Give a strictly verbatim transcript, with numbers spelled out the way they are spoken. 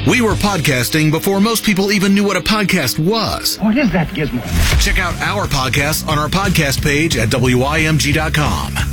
We were podcasting before most people even knew what a podcast was. What is that, Gizmo? Check out our podcast on our podcast page at W I M G dot com.